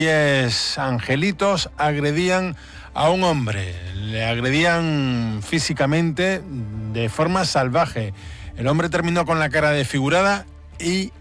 Angelitos agredían a un hombre, le agredían físicamente de forma salvaje. El hombre terminó con la cara desfigurada e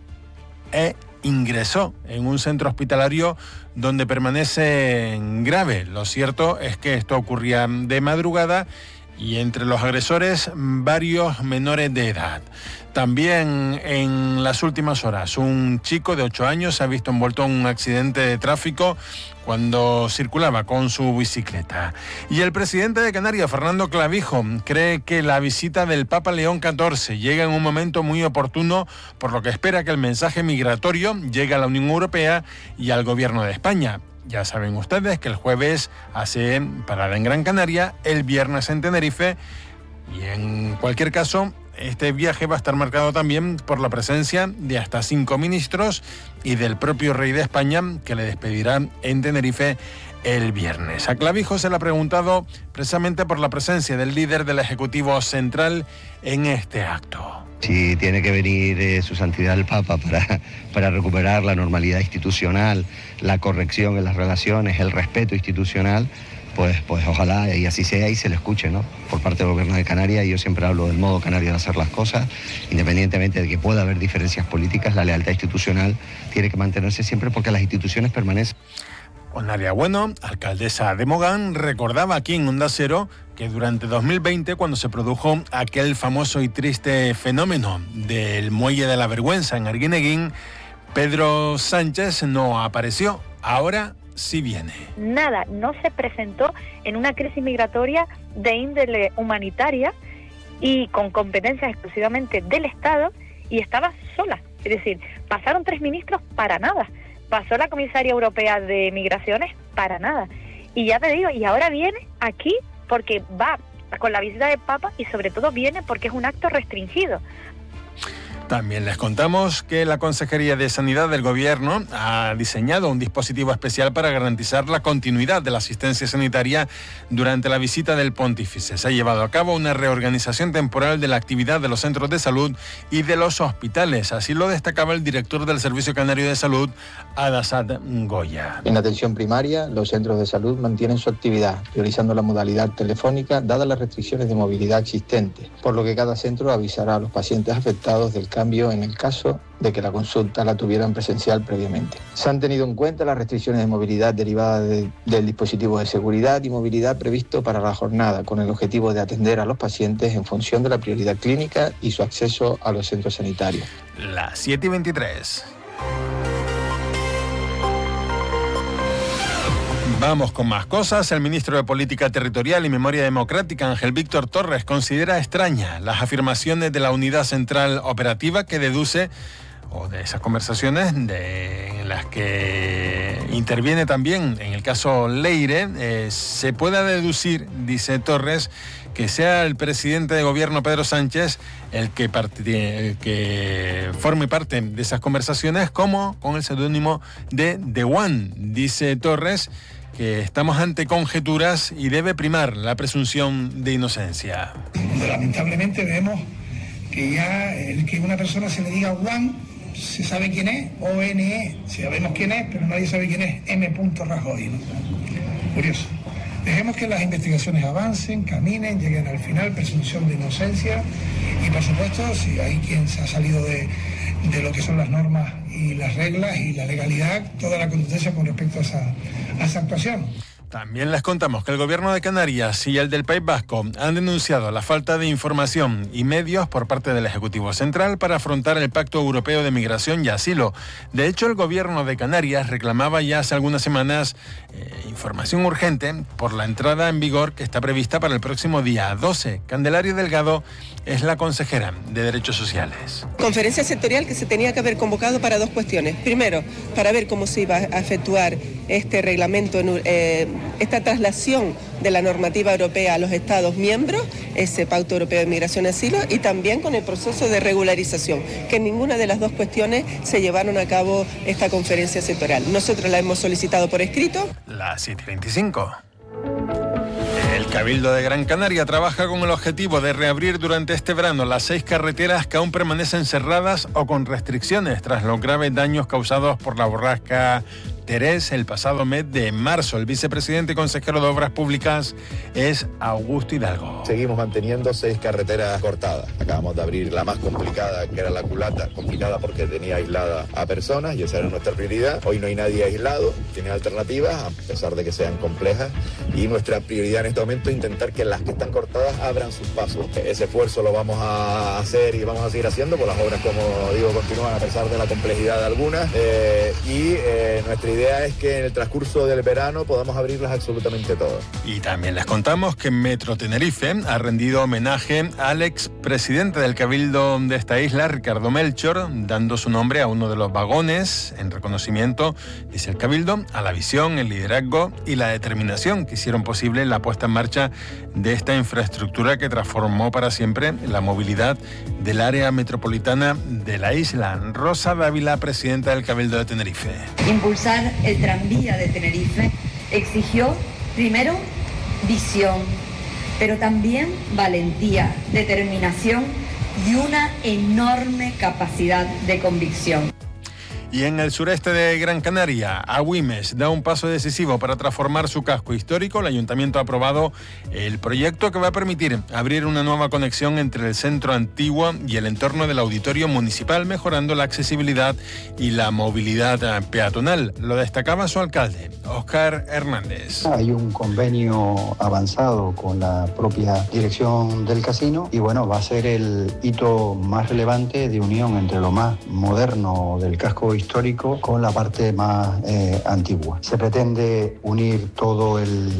ingresó en un centro hospitalario donde permanece grave. Lo cierto es que esto ocurría de madrugada y entre los agresores varios menores de edad. También en las últimas horas un chico de 8 años se ha visto envuelto en un accidente de tráfico cuando circulaba con su bicicleta. Y el presidente de Canarias, Fernando Clavijo, cree que la visita del Papa León XIV llega en un momento muy oportuno, por lo que espera que el mensaje migratorio llegue a la Unión Europea y al Gobierno de España. Ya saben ustedes que el jueves hace parada en Gran Canaria, el viernes en Tenerife, y en cualquier caso este viaje va a estar marcado también por la presencia de hasta 5 ministros y del propio rey de España, que le despedirá en Tenerife el viernes. A Clavijo se le ha preguntado precisamente por la presencia del líder del Ejecutivo Central en este acto. Si tiene que venir su santidad el Papa para recuperar la normalidad institucional, la corrección en las relaciones, el respeto institucional, pues ojalá y así sea y se le escuche, ¿no? Por parte del Gobierno de Canarias. Yo siempre hablo del modo canario de hacer las cosas, independientemente de que pueda haber diferencias políticas, la lealtad institucional tiene que mantenerse siempre porque las instituciones permanecen. Onaria Bueno, alcaldesa de Mogán, recordaba aquí en Onda Cero que durante 2020, cuando se produjo aquel famoso y triste fenómeno del Muelle de la Vergüenza en Arguineguín, Pedro Sánchez no apareció. Ahora sí viene. Nada, no se presentó en una crisis migratoria de índole humanitaria y con competencias exclusivamente del Estado, y estaba sola. Es decir, pasaron 3 ministros para nada. Pasó la comisaria europea de migraciones para nada. Y ya te digo, y ahora viene aquí porque va con la visita del Papa y sobre todo viene porque es un acto restringido. También les contamos que la Consejería de Sanidad del Gobierno ha diseñado un dispositivo especial para garantizar la continuidad de la asistencia sanitaria durante la visita del pontífice. Se ha llevado a cabo una reorganización temporal de la actividad de los centros de salud y de los hospitales. Así lo destacaba el director del Servicio Canario de Salud, Adasad Goya. En atención primaria, los centros de salud mantienen su actividad, priorizando la modalidad telefónica, dadas las restricciones de movilidad existentes, por lo que cada centro avisará a los pacientes afectados del cambio en el caso de que la consulta la tuvieran presencial previamente. Se han tenido en cuenta las restricciones de movilidad derivadas del dispositivo de seguridad y movilidad previsto para la jornada, con el objetivo de atender a los pacientes en función de la prioridad clínica y su acceso a los centros sanitarios. Las 7:23. Vamos con más cosas. El ministro de Política Territorial y Memoria Democrática, Ángel Víctor Torres, considera extraña las afirmaciones de la Unidad Central Operativa que deduce, o de esas conversaciones en las que interviene también en el caso Leire, se pueda deducir, dice Torres, que sea el presidente de gobierno Pedro Sánchez el que forme parte de esas conversaciones, como con el seudónimo de The One. Dice Torres que estamos ante conjeturas y debe primar la presunción de inocencia. Lamentablemente vemos que ya el que una persona se le diga One, se sabe quién es, ONE, sabemos quién es, pero nadie sabe quién es M. Rajoy, ¿no? Curioso. Dejemos que las investigaciones avancen, caminen, lleguen al final, presunción de inocencia, y por supuesto, si hay quien se ha salido de lo que son las normas y las reglas y la legalidad, toda la contundencia con respecto a esa actuación. También les contamos que el Gobierno de Canarias y el del País Vasco han denunciado la falta de información y medios por parte del Ejecutivo Central para afrontar el Pacto Europeo de Migración y Asilo. De hecho, el Gobierno de Canarias reclamaba ya hace algunas semanas información urgente por la entrada en vigor que está prevista para el próximo día 12. Candelaria Delgado es la consejera de Derechos Sociales. Conferencia sectorial que se tenía que haber convocado para 2 cuestiones. Primero, para ver cómo se iba a efectuar este reglamento, esta traslación de la normativa europea a los Estados miembros, ese Pacto Europeo de Migración y Asilo, y también con el proceso de regularización, que en ninguna de las 2 cuestiones se llevaron a cabo esta conferencia sectorial. Nosotros la hemos solicitado por escrito. Las 7:25. El Cabildo de Gran Canaria trabaja con el objetivo de reabrir durante este verano las 6 carreteras que aún permanecen cerradas o con restricciones tras los graves daños causados por la borrasca Terés el pasado mes de marzo. El vicepresidente y consejero de Obras Públicas es Augusto Hidalgo. Seguimos manteniendo 6 carreteras cortadas. Acabamos de abrir la más complicada, que era la culata, complicada porque tenía aislada a personas y esa era nuestra prioridad. Hoy no hay nadie aislado, tiene alternativas, a pesar de que sean complejas, y nuestra prioridad en este momento es intentar que las que están cortadas abran sus pasos. Ese esfuerzo lo vamos a hacer y vamos a seguir haciendo, pues las obras, como digo, continúan a pesar de la complejidad de algunas, nuestra idea es que en el transcurso del verano podamos abrirlas absolutamente todas. Y también les contamos que Metro Tenerife ha rendido homenaje al expresidente del Cabildo de esta isla, Ricardo Melchor, dando su nombre a uno de los vagones en reconocimiento, dice el Cabildo, a la visión, el liderazgo y la determinación que hicieron posible la puesta en marcha de esta infraestructura que transformó para siempre la movilidad del área metropolitana de la isla. Rosa Dávila, presidenta del Cabildo de Tenerife. Impulsar el tranvía de Tenerife exigió, primero, visión, pero también valentía, determinación y una enorme capacidad de convicción. Y en el sureste de Gran Canaria, Agüimes da un paso decisivo para transformar su casco histórico. El ayuntamiento ha aprobado el proyecto que va a permitir abrir una nueva conexión entre el centro antiguo y el entorno del auditorio municipal, mejorando la accesibilidad y la movilidad peatonal. Lo destacaba su alcalde, Óscar Hernández. Hay un convenio avanzado con la propia dirección del casino y bueno, va a ser el hito más relevante de unión entre lo más moderno del casco histórico con la parte más antigua. Se pretende unir todo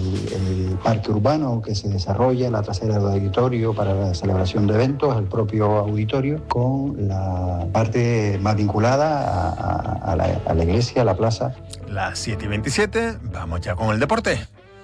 el parque urbano que se desarrolla, la trasera del auditorio para la celebración de eventos, el propio auditorio, con la parte más vinculada a la iglesia, a la plaza. Las 7:27, vamos ya con el deporte.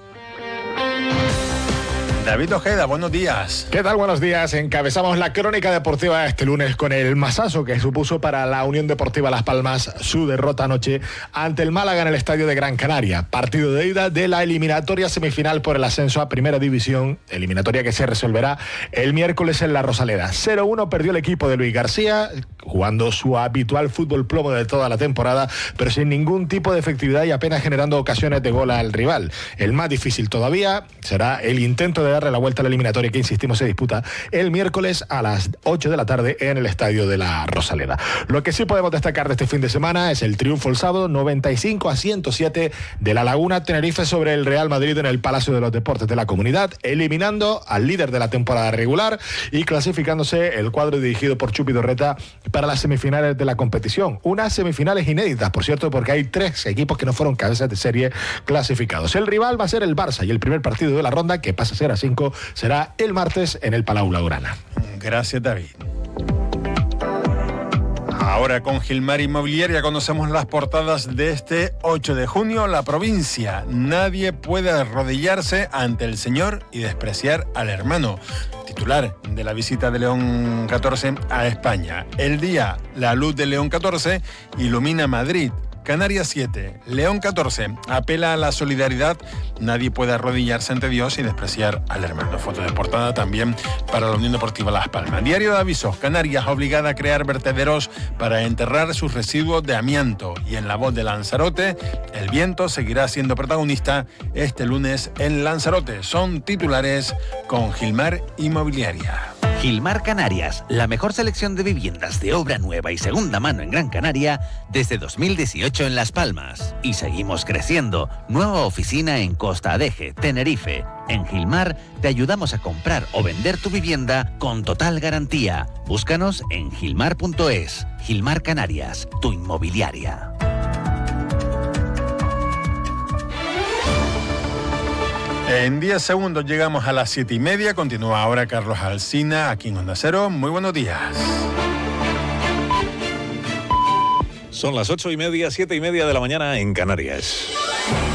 David Ojeda, buenos días. ¿Qué tal? Buenos días. Encabezamos la crónica deportiva este lunes con el masazo que supuso para la Unión Deportiva Las Palmas su derrota anoche ante el Málaga en el estadio de Gran Canaria. Partido de ida de la eliminatoria semifinal por el ascenso a Primera División, eliminatoria que se resolverá el miércoles en La Rosaleda. 0-1 perdió el equipo de Luis García, jugando su habitual fútbol plomo de toda la temporada, pero sin ningún tipo de efectividad y apenas generando ocasiones de gol al rival. El más difícil todavía será el intento de darle la vuelta a la eliminatoria que, insistimos, se disputa el miércoles a las 8 de la tarde en el estadio de La Rosaleda. Lo que sí podemos destacar de este fin de semana es el triunfo el sábado 95-107 de La Laguna Tenerife sobre el Real Madrid en el Palacio de los Deportes de la Comunidad, eliminando al líder de la temporada regular y clasificándose el cuadro dirigido por Chupi Dorreta para las semifinales de la competición. Unas semifinales inéditas, por cierto, porque hay 3 equipos que no fueron cabezas de serie clasificados. El rival va a ser el Barça y el primer partido de la ronda, que pasa a ser a 5, será el martes en el Palau Blaugrana. Gracias, David. Ahora con Gilmar Inmobiliaria conocemos las portadas de este 8 de junio. La provincia: nadie puede arrodillarse ante el Señor y despreciar al hermano. Titular de la visita de León XIV a España. El Día: la luz de León XIV ilumina Madrid. Canarias 7, León 14, apela a la solidaridad, nadie puede arrodillarse ante Dios y despreciar al hermano. Foto de portada también para la Unión Deportiva Las Palmas. Diario de Avisos, Canarias obligada a crear vertederos para enterrar sus residuos de amianto. Y en La Voz de Lanzarote, el viento seguirá siendo protagonista este lunes en Lanzarote. Son titulares con Gilmar Inmobiliaria. Gilmar Canarias, la mejor selección de viviendas de obra nueva y segunda mano en Gran Canaria desde 2018 en Las Palmas. Y seguimos creciendo. Nueva oficina en Costa Adeje, Tenerife. En Gilmar te ayudamos a comprar o vender tu vivienda con total garantía. Búscanos en gilmar.es. Gilmar Canarias, tu inmobiliaria. En 10 segundos llegamos a las 7:30. Continúa ahora Carlos Alsina aquí en Onda Cero. Muy buenos días. Son las 8:30, 7:30 de la mañana en Canarias.